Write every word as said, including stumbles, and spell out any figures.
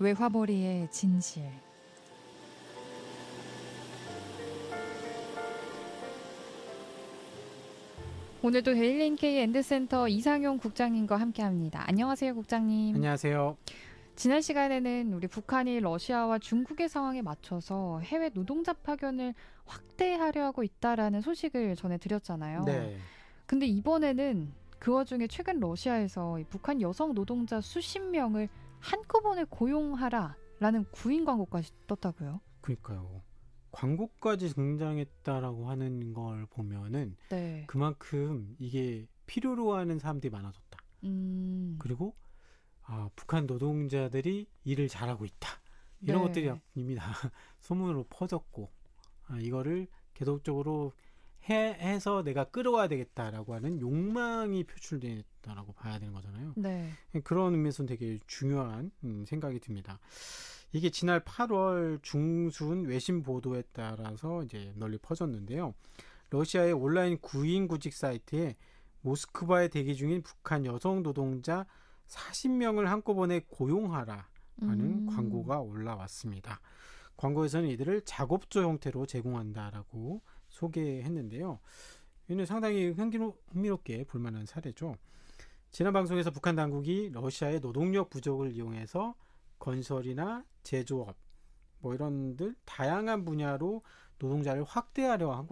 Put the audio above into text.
외화벌이의 진실. 오늘도 데일리인케이 엔드센터 이상용 국장님과 함께합니다. 안녕하세요, 국장님. 안녕하세요. 지난 시간에는 우리 북한이 러시아와 중국의 상황에 맞춰서 해외 노동자 파견을 확대하려 하고 있다라는 소식을 전해드렸잖아요. 네. 근데 이번에는 그 와중에 최근 러시아에서 이 북한 여성 노동자 수십 명을 한꺼번에 고용하라라는 구인 광고까지 떴다고요? 그러니까요. 광고까지 등장했다라고 하는 걸 보면은 네. 그만큼 이게 필요로 하는 사람들이 많아졌다. 음. 그리고 아, 북한 노동자들이 일을 잘하고 있다. 이런 네. 것들이 이미 다 소문으로 퍼졌고 아, 이거를 계속적으로 해, 해서 내가 끌어와야 되겠다라고 하는 욕망이 표출됐다라고 봐야 되는 거잖아요. 네. 그런 의미에서는 되게 중요한 음, 생각이 듭니다. 이게 지난 팔월 중순 외신 보도에 따라서 이제 널리 퍼졌는데요. 러시아의 온라인 구인 구직 사이트에 모스크바에 대기 중인 북한 여성 노동자 사십 명을 한꺼번에 고용하라라는 음. 광고가 올라왔습니다. 광고에서는 이들을 작업조 형태로 제공한다라고 소개했는데요. 이는 상당히 흥미로, 흥미롭게 볼만한 사례죠. 지난 방송에서 북한 당국이 러시아의 노동력 부족을 이용해서 건설이나 제조업, 뭐 이런들 다양한 분야로 노동자를 확대하려 하고